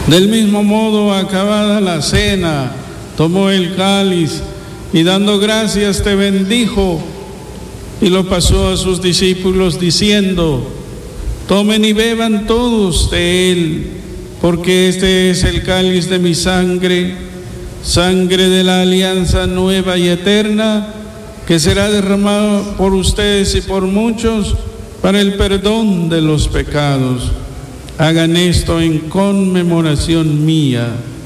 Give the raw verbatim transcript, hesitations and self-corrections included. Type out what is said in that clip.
Del mismo modo, acabada la cena, tomó el cáliz y dando gracias te bendijo y lo pasó a sus discípulos diciendo: tomen y beban todos de él, porque este es el cáliz de mi sangre, sangre de la alianza nueva y eterna, que será derramado por ustedes y por muchos para el perdón de los pecados. Hagan esto en conmemoración mía.